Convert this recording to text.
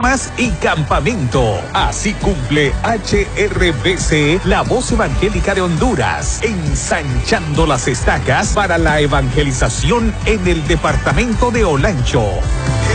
camas y campamento. Así cumple HRBC, la voz evangélica de Honduras, ensanchando las estacas para la evangelización en el departamento de Olancho.